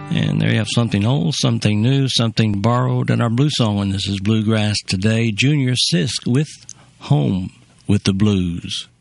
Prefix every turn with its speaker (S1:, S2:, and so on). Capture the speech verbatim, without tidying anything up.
S1: And there you have something old, something new, something borrowed, and our blue song. And this is Bluegrass Today. Junior Sisk with Home with the Blues.